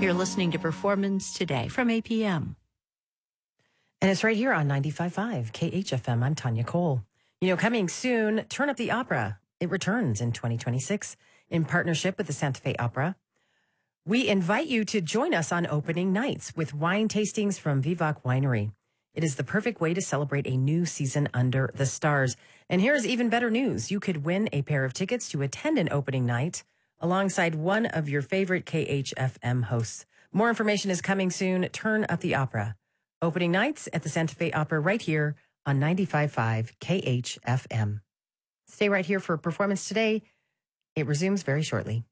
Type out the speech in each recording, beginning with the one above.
You're listening to Performance Today from APM. And it's right here on 95.5 KHFM. I'm Tanya Cole. You know, coming soon, Turn Up the Opera. It returns in 2026 in partnership with the Santa Fe Opera. We invite you to join us on opening nights with wine tastings from Vivac Winery. It is the perfect way to celebrate a new season under the stars. And here's even better news. You could win a pair of tickets to attend an opening night alongside one of your favorite KHFM hosts. More information is coming soon. Turn Up the Opera. Opening nights at the Santa Fe Opera right here on 95.5 KHFM. Stay right here for Performance Today. It resumes very shortly.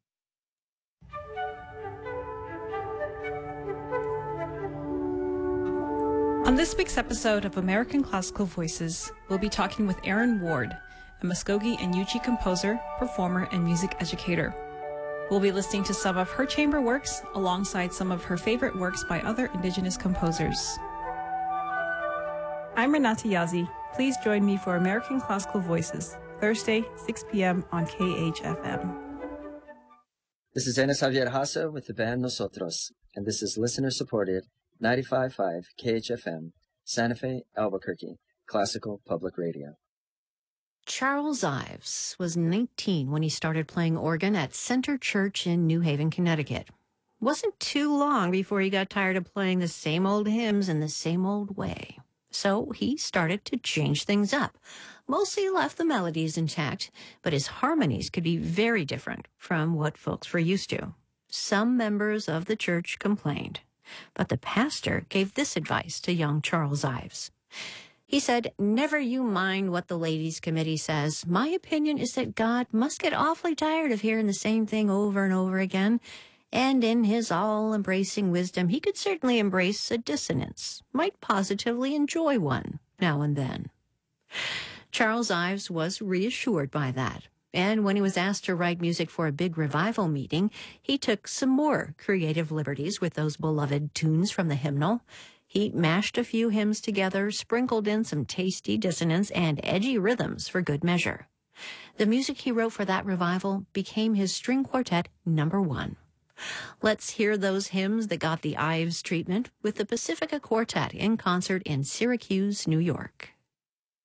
On this week's episode of American Classical Voices, we'll be talking with Aaron Ward, a Muskogee and Yuchi composer, performer, and music educator. We'll be listening to some of her chamber works alongside some of her favorite works by other Indigenous composers. I'm Renata Yazzie. Please join me for American Classical Voices, Thursday, 6 p.m. on KHFM. This is Enes Javier Hasa with the band Nosotros, and this is listener-supported 95.5 KHFM, Santa Fe, Albuquerque, Classical Public Radio. Charles Ives was 19 when he started playing organ at Center Church in New Haven, Connecticut. Wasn't too long before he got tired of playing the same old hymns in the same old way. So he started to change things up. Mostly left the melodies intact, but his harmonies could be very different from what folks were used to. Some members of the church complained, but the pastor gave this advice to young Charles Ives. He said, "Never you mind what the ladies' committee says. My opinion is that God must get awfully tired of hearing the same thing over and over again. And in his all-embracing wisdom, he could certainly embrace a dissonance, might positively enjoy one now and then." Charles Ives was reassured by that. And when he was asked to write music for a big revival meeting, he took some more creative liberties with those beloved tunes from the hymnal. He mashed a few hymns together, sprinkled in some tasty dissonance and edgy rhythms for good measure. The music he wrote for that revival became his string quartet #1. Let's hear those hymns that got the Ives treatment with the Pacifica Quartet in concert in Syracuse, New York.